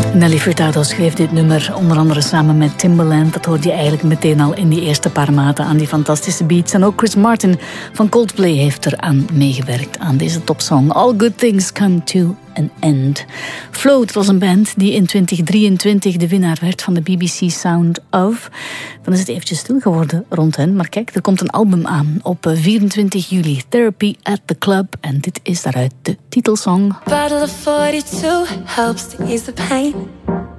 Nelly Furtado schreef dit nummer onder andere samen met Timbaland. Dat hoorde je eigenlijk meteen al in die eerste paar maten aan die fantastische beats. En ook Chris Martin van Coldplay heeft eraan meegewerkt aan deze topsong. All Good Things Come to an End. Float was een band die in 2023 de winnaar werd van de BBC Sound of. Dan is het eventjes stil geworden rond hen. Maar kijk, er komt een album aan op 24 juli. Therapy at the Club. En dit is daaruit de titelsong. Bottle of 42 helps to ease the pain.